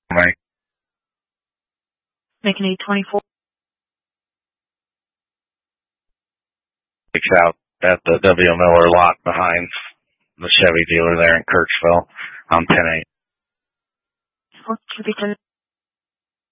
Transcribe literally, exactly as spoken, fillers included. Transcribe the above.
Mike. Making eight twenty-four. It's out at the W. Miller lot behind the Chevy dealer there in Kirksville on ten eight. four two